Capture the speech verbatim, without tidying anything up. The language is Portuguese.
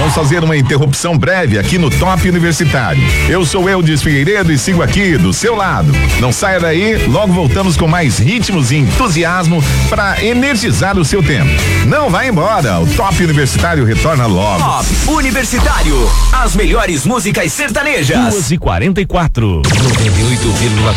Vamos fazer uma interrupção breve aqui no Top Universitário. Eu sou Eudes Figueiredo e sigo aqui do seu lado. Não saia daí, logo voltamos com mais ritmos e entusiasmo para energizar o seu tempo. Não vai embora, o Top Universitário retorna logo. Top Universitário, as melhores músicas sertanejas. duas e quarenta e quatro. noventa e oito vírgula